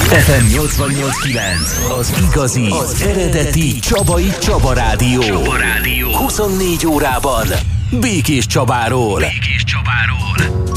FM 88.9, az igazi, az eredeti Csaba Rádió. 24 órában Békés Csabáról.